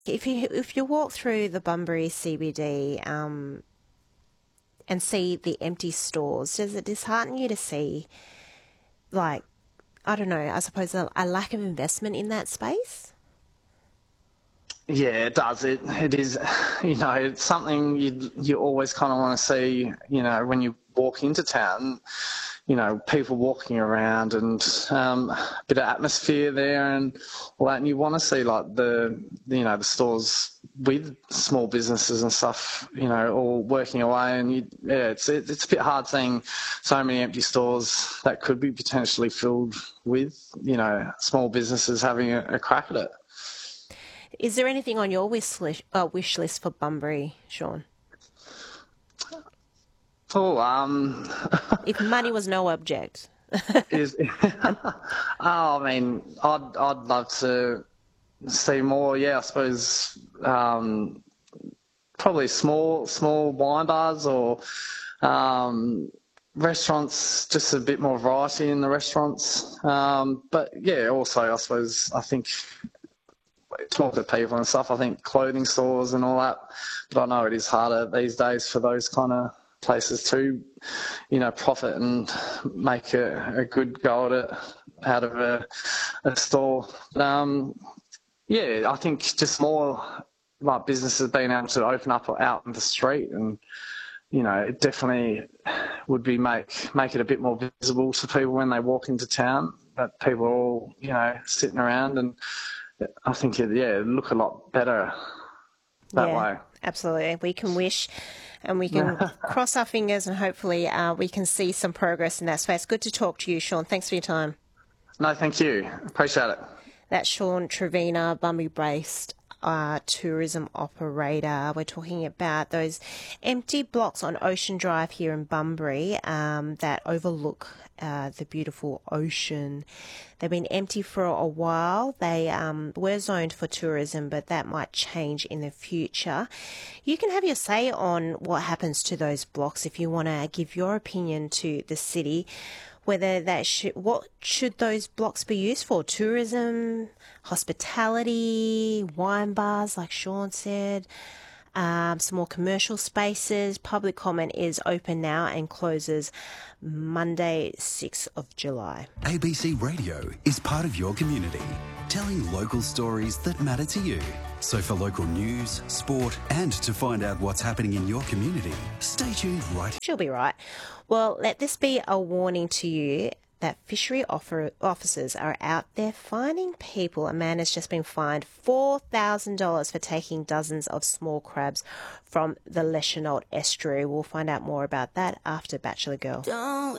if you walk through the Bunbury CBD and see the empty stores, does it dishearten you to see, like, I don't know, I suppose a lack of investment in that space? Yeah, it does. It is, it's something you always kind of want to see, when you walk into town, people walking around and a bit of atmosphere there and all that. And you want to see like the stores with small businesses and stuff, all working away. And it's a bit hard seeing so many empty stores that could be potentially filled with, small businesses having a crack at it. Is there anything on your wish list for Bunbury, Sean? Oh, If money was no object. is I mean, I'd love to see more. Yeah, I suppose probably small wine bars or restaurants. Just a bit more variety in the restaurants. But yeah, also I think talk to people and stuff. I think clothing stores and all that. But I know it is harder these days for those kind of places to, profit and make a good go at it out of a store. Yeah, I think just more like businesses being able to open up out in the street and, it definitely would be make it a bit more visible to people when they walk into town, that people are all, sitting around, and I think it'd look a lot better that way. Absolutely. We can wish and we can cross our fingers and hopefully we can see some progress in that space. Good to talk to you, Sean. Thanks for your time. No, thank you. Appreciate it. That's Sean Trevena, Bunbury-based tourism operator. We're talking about those empty blocks on Ocean Drive here in Bunbury that overlook the beautiful ocean. They've been empty for a while. They were zoned for tourism, but that might change in the future. You can have your say on what happens to those blocks if you want to give your opinion to the city. Whether what should those blocks be used for? Tourism, hospitality, wine bars, like Sean said, some more commercial spaces. Public comment is open now and closes Monday, 6th of July. ABC Radio is part of your community, telling local stories that matter to you. So for local news, sport, and to find out what's happening in your community, stay tuned right here. She'll be right. Well, let this be a warning to you that fishery officers are out there finding people. A man has just been fined $4,000 for taking dozens of small crabs from the Le Chennault estuary. We'll find out more about that after Bachelor Girl.